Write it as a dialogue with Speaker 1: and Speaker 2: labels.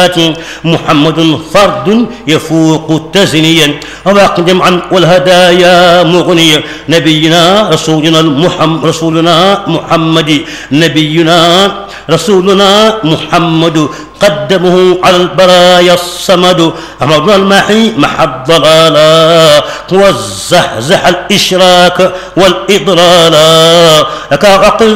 Speaker 1: الصفات محمد فرد يفوق تزنيا وأقدم عن والهدايا مغنيا نبينا رسولنا محمد نبينا رسولنا محمد قدمه على البرايا الصمد أمرنا المحي مع الضلالا والزحزح الإشراك والإضلالا لك عقل